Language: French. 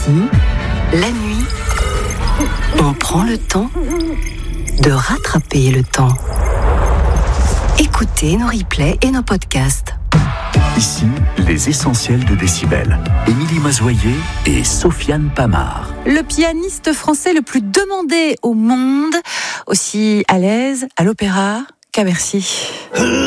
la nuit, on prend le temps de rattraper le temps. Écoutez nos replays et nos podcasts. Ici, les essentiels de Décibel. Émilie Mazoyer et Sofiane Pamard. Le pianiste français le plus demandé au monde, aussi à l'aise à l'opéra qu'à Bercy.